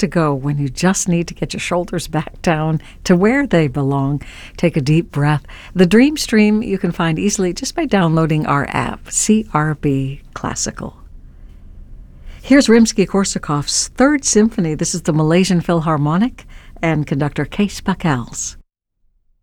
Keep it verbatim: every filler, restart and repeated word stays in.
to go when you just need to get your shoulders back down to where they belong. Take a deep breath. The Dream Stream you can find easily just by downloading our app, C R B Classical. Here's Rimsky-Korsakov's Third Symphony. This is the Malaysian Philharmonic and conductor Cees Bakkels.